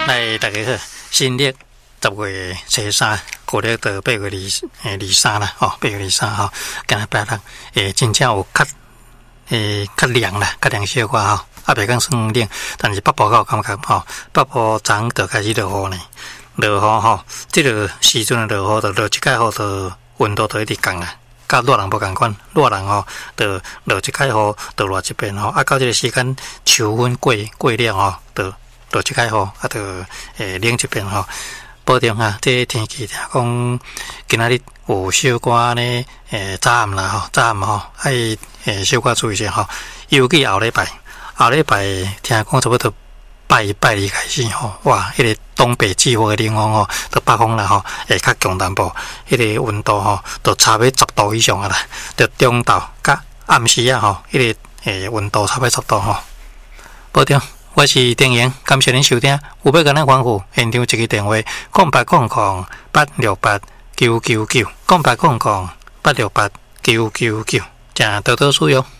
来，大家好，新历10月初3，旧历到8月23啦，8月23吼，今日拜六，真正有较凉啦，较凉小可吼，袂讲算冷，但是北部较有感觉吼，北部昨昏就开始落雨呢，落雨吼，这个时阵的落雨就落一盖雨，就温度就一直降啦。甲热人无共款，热人吼，就落一盖雨，就热一遍吼，到这个时间秋分过了吼，就落一盖雨，就冷一遍吼。保重啊！这天气讲今仔日有小可呢，早暗啦吼，早暗吼，爱小可注意些吼。尤其后礼拜听讲差不多拜2开始吼，哇！迄个东北季风的冷风吼，到北方啦吼，会较强淡薄，迄个温度吼，都差要10度以上啊啦。到中昼甲暗时啊吼，迄个温度差要10度吼。保重。我是丁阳，感谢您收听。有要跟咱吩咐，现场一个电话：0800868999，0800868999，请多多使用。